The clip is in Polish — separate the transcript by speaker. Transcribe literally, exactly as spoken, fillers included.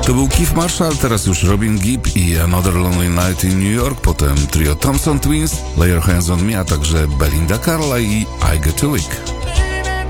Speaker 1: To był Keith Marshall, teraz już Robin Gibb i Another Lonely Night in New York, potem trio Thompson Twins, Lay Your Hands on Me, a także Belinda Carlisle i I Get Too Weak.